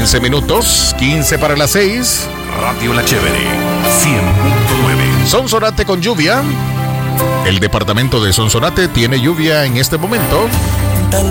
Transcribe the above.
15 minutos, 15 para las 6. Radio La Chévere, 100.9. Sonsonate con lluvia. El departamento de Sonsonate tiene lluvia en este momento.